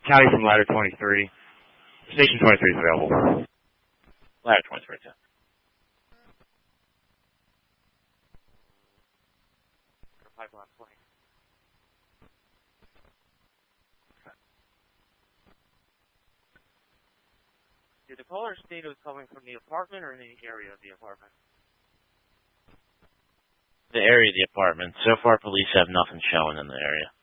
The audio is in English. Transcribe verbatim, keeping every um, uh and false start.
County from ladder twenty-three. Station twenty-three is available. Ladder twenty-three, too. Pipeline twenty. Did the caller state it was coming from the apartment or in the area of the apartment? The area of the apartment. So far, police have nothing showing in the area.